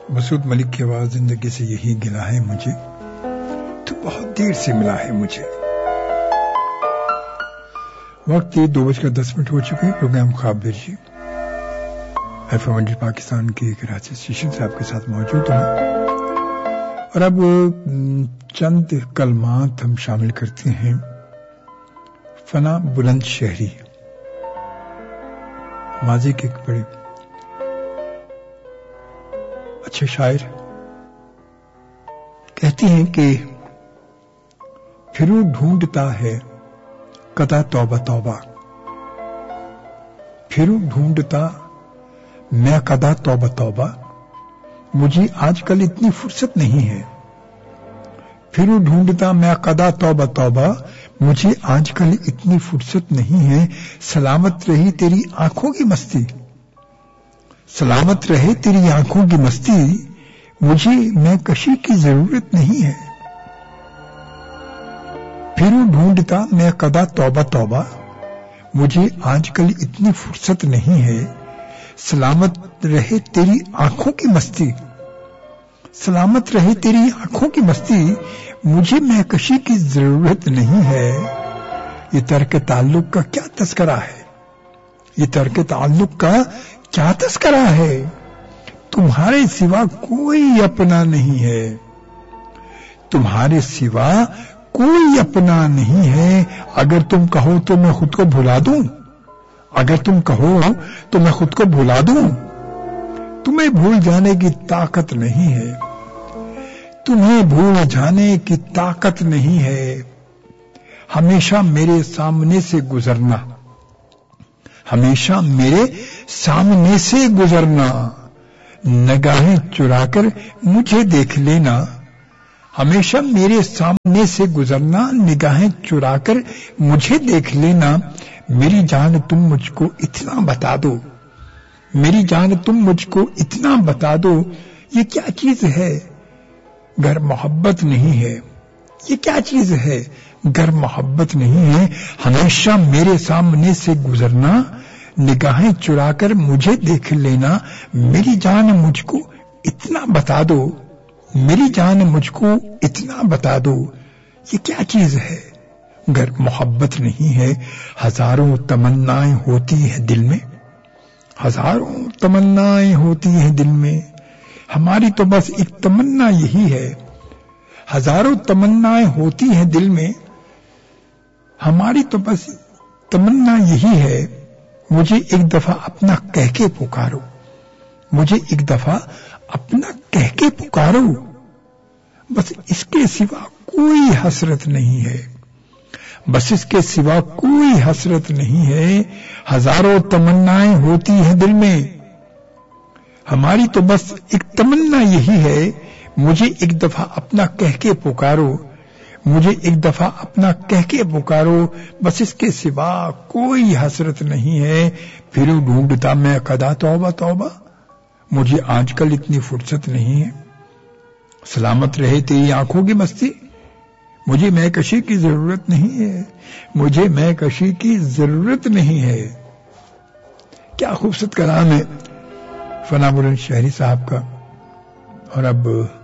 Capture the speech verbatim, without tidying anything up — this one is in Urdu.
مسعود ملک کی آواز زندگی سے یہی گلا ہے مجھے، تو بہت دیر سے ملا ہے مجھے. وقت یہ دو بج کر دس منٹ ہو چکے. پروگرام خواب بیجی ایف ایم ہنڈریڈ پاکستان کے کراچی اسٹیشن سے آپ کے ساتھ موجود ہوں. اور اب چند کلمات ہم شامل کرتے ہیں. فنا بلند شہری ماضی کے ایک بڑے اچھے شاعر کہتی ہیں کہ پھروں ڈھونڈتا ہے قضا توبہ توبہ، پھروں ڈھونڈتا میں قضا توبہ توبہ، مجھے آج کل اتنی فرصت نہیں ہے. پھروں ڈھونڈتا میں قضا توبہ توبہ، مجھے آج کل اتنی فرصت نہیں ہے. سلامت رہی تیری آنکھوں کی مستی، سلامت رہے تیری آنکھوں کی مستی، مجھے میں کشی کی ضرورت نہیں ہے. پھروں ڈھونڈتا میں قضا توبہ توبہ، مجھے آج کل اتنی فرصت نہیں ہے. سلامت رہے تیری آنکھوں کی مستی، سلامت رہے تیری آنکھوں کی مستی، مجھے محکشی کی ضرورت نہیں ہے. یہ ترک تعلق کا کیا تذکرہ ہے، یہ ترک تعلق کا کیا تذکرہ ہے. تمہارے سوا کوئی اپنا نہیں ہے، تمہارے سوا کوئی اپنا نہیں ہے. اگر تم کہو تو میں خود کو بھلا دوں، اگر تم کہو تو میں خود کو بھلا دوں. تمہیں بھول جانے کی طاقت نہیں ہے، تمہیں بھول جانے کی طاقت نہیں ہے. ہمیشہ میرے سامنے سے گزرنا، ہمیشہ میرے سامنے سے گزرنا، نگاہیں چرا کر مجھے دیکھ لینا. ہمیشہ میرے سامنے سے گزرنا، نگاہیں چرا کر مجھے دیکھ لینا. میری جان تم مجھ کو اتنا بتا دو، میری جان تم مجھ کو اتنا بتا دو. یہ کیا چیز ہے گر محبت نہیں ہے، یہ کیا چیز ہے گر محبت نہیں ہے. ہمیشہ میرے سامنے سے گزرنا، نگاہیں چرا کر مجھے دیکھ لینا. میری جان مجھ کو اتنا بتا دو، میری جان مجھ کو اتنا بتا دو. یہ کیا چیز ہے گر محبت نہیں ہے. ہزاروں تمنائیں ہوتی ہیں دل میں، ہزاروں تمنائیں ہوتی ہیں دل میں، ہماری تو بس ایک تمنا یہی ہے. ہزاروں تمنائیں ہوتی ہیں دل میں، ہماری تو بس تمنا یہی ہے. مجھے ایک دفعہ اپنا کہہ کے پکارو، مجھے ایک دفعہ اپنا کہہ کے پکارو. بس اس کے سوا کوئی حسرت نہیں ہے، بس اس کے سوا کوئی حسرت نہیں ہے. ہزاروں تمنائیں ہوتی ہیں دل میں، ہماری تو بس ایک تمنا یہی ہے. مجھے ایک دفعہ اپنا کہہ کے پکارو، مجھے ایک دفعہ اپنا کہہ کے پکارو. بس اس کے سوا کوئی حسرت نہیں ہے. پھر ڈھونڈتا میں قضا توبہ توبہ، مجھے آج کل اتنی فرصت نہیں ہے. سلامت رہے تیری آنکھوں کی مستی، مجھے محکشی کی ضرورت نہیں ہے، مجھے محکشی کی ضرورت نہیں ہے. کیا خوبصورت کلام ہے فنا بلند شہری صاحب کا. اور اب